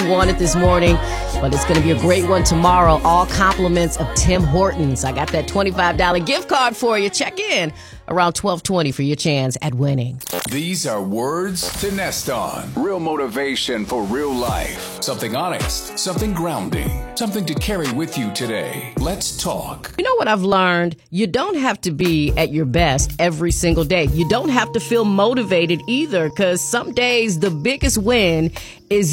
wanted this morning, but it's going to be a great one tomorrow. All compliments of Tim Hortons. I got that $25 gift card for you. Check in around 12:20 for your chance at winning. These are words to nest on. Real motivation for real life. Something honest, something grounding, something to carry with you today. Let's talk. You know what I've learned? You don't have to be at your best every single day. You don't have to feel motivated either, because some days the biggest win is